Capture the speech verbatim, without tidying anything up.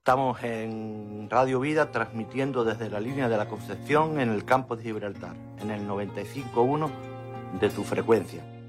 Estamos en Radio Vida transmitiendo desde la línea de la Concepción en el campo de Gibraltar, en el noventa y cinco punto uno de tu frecuencia.